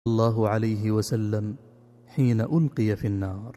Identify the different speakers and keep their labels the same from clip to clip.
Speaker 1: الله عليه وسلم حين ألقي في النار.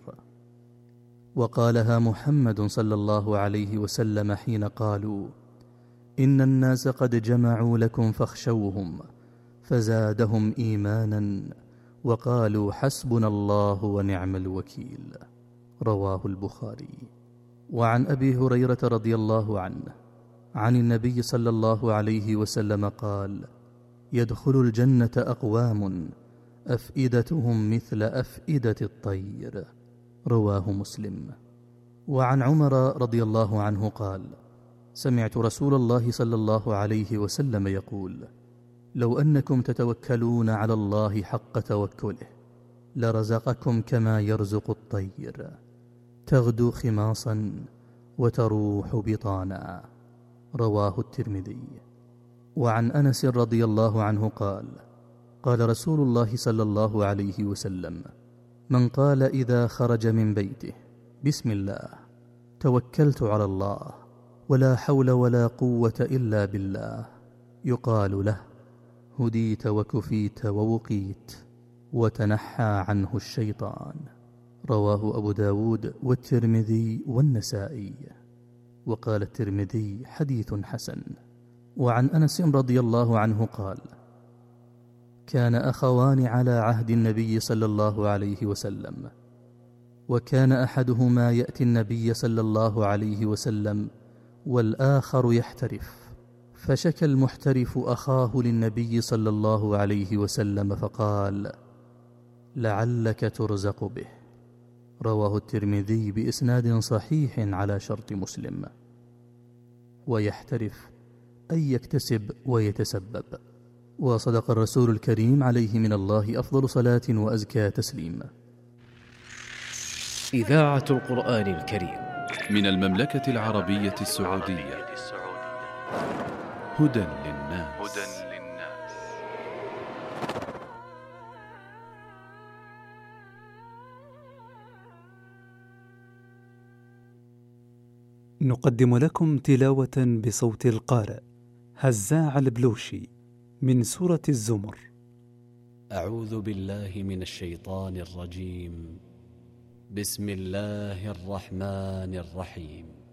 Speaker 1: وقالها محمد صلى الله عليه وسلم حين قالوا: إن الناس قد جمعوا لكم فاخشوهم، فزادهم إيمانا وقالوا حسبنا الله ونعم الوكيل. رواه البخاري. وعن أبي هريرة رضي الله عنه عن النبي صلى الله عليه وسلم قال: يدخل الجنة أقوام أفئدتهم مثل أفئدة الطير. رواه مسلم. وعن عمر رضي الله عنه قال: سمعت رسول الله صلى الله عليه وسلم يقول: لو أنكم تتوكلون على الله حق توكله لرزقكم كما يرزق الطير، تغدو خماصا وتروح بطانا. رواه الترمذي. وعن أنس رضي الله عنه قال: قال رسول الله صلى الله عليه وسلم: من قال إذا خرج من بيته بسم الله توكلت على الله ولا حول ولا قوة إلا بالله، يقال له: هديت وكفيت ووقيت وتنحى عنه الشيطان. رواه أبو داود والترمذي والنسائي. وقال الترمذي: حديث حسن. وعن أنس رضي الله عنه قال: كان أخوان على عهد النبي صلى الله عليه وسلم، وكان أحدهما يأتي النبي صلى الله عليه وسلم والآخر يحترف، فشكى المحترف أخاه للنبي صلى الله عليه وسلم فقال: لعلك ترزق به. رواه الترمذي بإسناد صحيح على شرط مسلم. ويحترف أي يكتسب ويتسبب. وصدق الرسول الكريم عليه من الله أفضل صلاة وأزكى تسليم.
Speaker 2: إذاعة القرآن الكريم
Speaker 3: من المملكة العربية السعودية. هدى للناس.
Speaker 4: نقدم لكم تلاوة بصوت القارئ هزاع البلوشي من سورة الزمر.
Speaker 2: أعوذ بالله من الشيطان الرجيم. بسم الله الرحمن الرحيم.